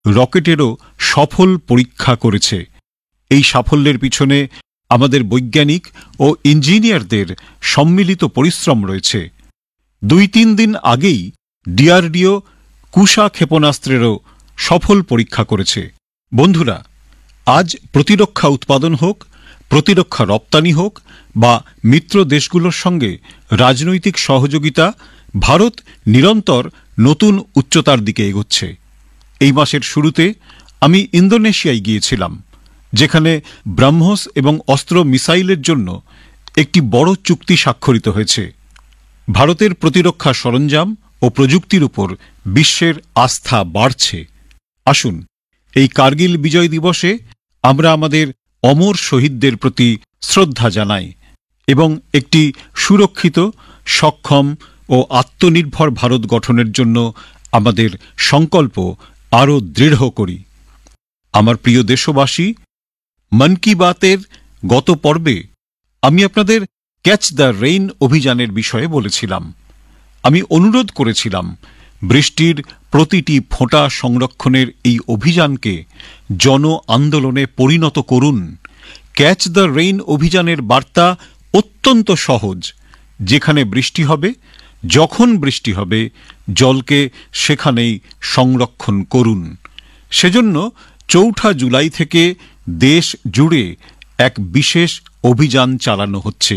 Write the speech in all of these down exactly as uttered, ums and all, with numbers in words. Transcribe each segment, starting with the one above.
রকেটেরও সফল পরীক্ষা করেছে। এই সাফল্যের পিছনে আমাদের বৈজ্ঞানিক ও ইঞ্জিনিয়ারদের সম্মিলিত পরিশ্রম রয়েছে। দুই তিন দিন আগেই ডিআরডিও কুশা ক্ষেপণাস্ত্রেরও সফল পরীক্ষা করেছে। বন্ধুরা, আজ প্রতিরক্ষা উৎপাদন হোক, প্রতিরক্ষা রপ্তানি হোক বা মিত্র দেশগুলোর সঙ্গে রাজনৈতিক সহযোগিতা, ভারত নিরন্তর নতুন উচ্চতার দিকে এগোচ্ছে। এই মাসের শুরুতে আমি ইন্দোনেশিয়ায় গিয়েছিলাম, যেখানে ব্রহ্মোস এবং অস্ত্র মিসাইলের জন্য একটি বড় চুক্তি স্বাক্ষরিত হয়েছে। ভারতের প্রতিরক্ষা সরঞ্জাম ও প্রযুক্তির উপর বিশ্বের আস্থা বাড়ছে। আসুন, এই কার্গিল বিজয় দিবসে আমরা আমাদের অমর শহীদদের প্রতি শ্রদ্ধা জানাই এবং একটি সুরক্ষিত, সক্ষম ও আত্মনির্ভর ভারত গঠনের জন্য আমাদের সংকল্প আরও দৃঢ় করি। আমার প্রিয় দেশবাসী, মন কি বাতের গত পর্বে আমি আপনাদের ক্যাচ দ্য রেইন অভিযানের বিষয়ে বলেছিলাম। আমি অনুরোধ করেছিলাম বৃষ্টির প্রতিটি ফোঁটা সংরক্ষণের এই অভিযানকে জন আন্দোলনে পরিণত করুন। ক্যাচ দ্য রেইন অভিযানের বার্তা অত্যন্ত সহজ। যেখানে বৃষ্টি হবে, যখন বৃষ্টি হবে, জলকে সেখানেই সংরক্ষণ করুন। সেজন্য চৌঠা জুলাই থেকে দেশ জুড়ে এক বিশেষ অভিযান চালানো হচ্ছে।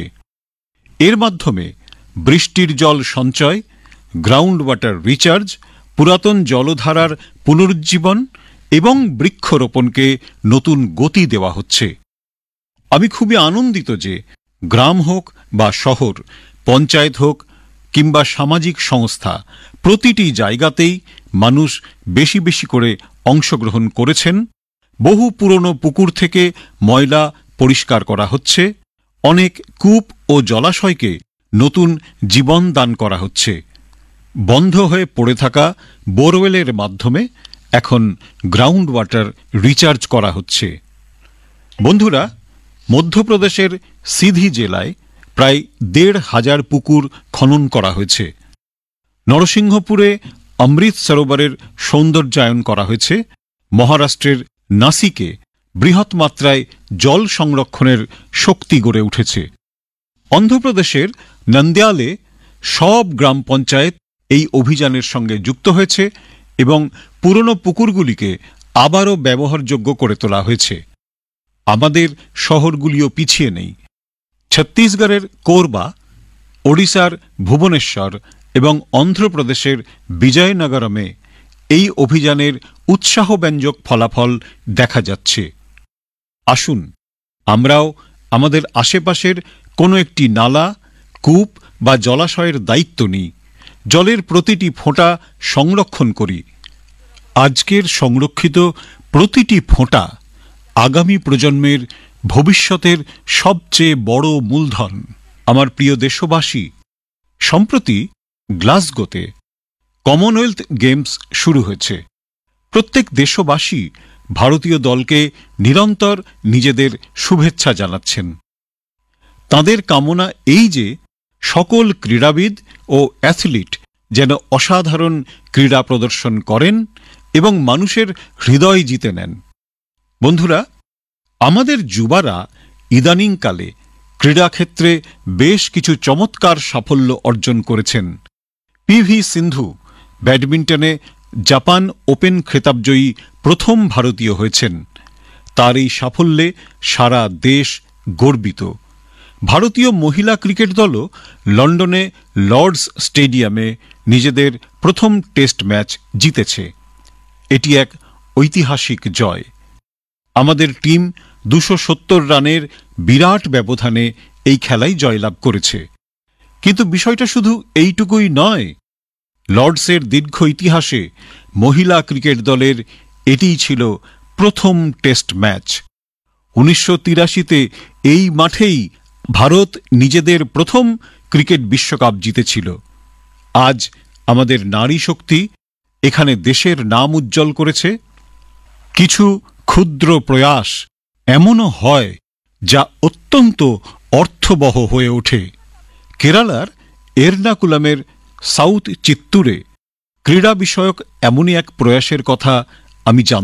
এর মাধ্যমে বৃষ্টির জল সঞ্চয়, গ্রাউন্ড ওয়াটার রিচার্জ, পুরাতন জলধারার পুনরুজ্জীবন এবং বৃক্ষরোপণকে নতুন গতি দেওয়া হচ্ছে। আমি খুবই আনন্দিত যে গ্রাম হোক বা শহর, পঞ্চায়েত হোক কিংবা সামাজিক সংস্থা, প্রতিটি জায়গাতেই মানুষ বেশি বেশি করে অংশগ্রহণ করেছেন। বহু পুরনো পুকুর থেকে ময়লা পরিষ্কার করা হচ্ছে, অনেক কূপ ও জলাশয়কে নতুন জীবন দান করা হচ্ছে। বন্ধ হয়ে পড়ে থাকা বোরওয়েলের মাধ্যমে এখন গ্রাউন্ড ওয়াটার রিচার্জ করা হচ্ছে। বন্ধুরা, মধ্যপ্রদেশের সিধি জেলায় প্রায় দেড় হাজার পুকুর খনন করা হয়েছে। নরসিংহপুরে অমৃত সরোবরের সৌন্দর্যায়ন করা হয়েছে। মহারাষ্ট্রের নাসিকে বৃহৎ মাত্রায় জল সংরক্ষণের শক্তি গড়ে উঠেছে। অন্ধ্রপ্রদেশের নন্দ্যালে সব গ্রাম পঞ্চায়েত এই অভিযানের সঙ্গে যুক্ত হয়েছে এবং পুরনো পুকুরগুলিকে আবারও ব্যবহারযোগ্য করে তোলা হয়েছে। আমাদের শহরগুলিও পিছিয়ে নেই। ছত্তিশগড়ের কোরবা, ওড়িশার ভুবনেশ্বর এবং অন্ধ্রপ্রদেশের বিজয়নগরমে এই অভিযানের উৎসাহব্যঞ্জক ফলাফল দেখা যাচ্ছে। আসুন, আমরাও আমাদের আশেপাশের কোনো একটি নালা, কূপ বা জলাশয়ের দায়িত্ব নিই। জলের প্রতিটি ফোঁটা সংরক্ষণ করি। আজকের সংরক্ষিত প্রতিটি ফোঁটা আগামী প্রজন্মের ভবিষ্যতের সবচেয়ে বড় মূলধন। আমার প্রিয় দেশবাসী, সম্প্রতি গ্লাসগোতে কমনওয়েলথ গেমস শুরু হয়েছে। প্রত্যেক দেশবাসী ভারতীয় দলকে নিরন্তর নিজেদের শুভেচ্ছা জানাচ্ছেন। তাঁদের কামনা এই যে সকল ক্রীড়াবিদ ও অ্যাথলিট যেন অসাধারণ ক্রীড়া প্রদর্শন করেন এবং মানুষের হৃদয় জিতে নেন। বন্ধুরা, আমাদের যুবারা ইদানিংকালে ক্রীড়াক্ষেত্রে বেশ কিছু চমৎকার সাফল্য অর্জন করেছেন। পিভি সিন্ধু ব্যাডমিন্টনে জাপান ওপেন খেতাবজয়ী প্রথম ভারতীয় হয়েছেন। তার এই সাফল্যে সারা দেশ গর্বিত। ভারতীয় মহিলা ক্রিকেট দলও লন্ডনে লর্ডস স্টেডিয়ামে নিজেদের প্রথম টেস্ট ম্যাচ জিতেছে। এটি এক ঐতিহাসিক জয়। আমাদের টিম দুশো সত্তর রানের বিরাট ব্যবধানে এই খেলায় জয়লাভ করেছে। কিন্তু বিষয়টা শুধু এইটুকুই নয়। লর্ডসের দীর্ঘ ইতিহাসে মহিলা ক্রিকেট দলের এটিই ছিল প্রথম টেস্ট ম্যাচ। উনিশশো তিরাশিতে এই মাঠেই ভারত নিজেদের প্রথম ক্রিকেট বিশ্বকাপ জিতেছিল। আজ আমাদের নারী শক্তি এখানে দেশের নাম উজ্জ্বল করেছে। কিছু ক্ষুদ্র প্রয়াস এমনও হয় যা অত্যন্ত অর্থবহ হয়ে ওঠে। কেরালার এর্নাকুলামের সাউথ চিত্তুরে ক্রীড়া বিষয়ক এমনই এক প্রয়াসের কথা আমি জানতে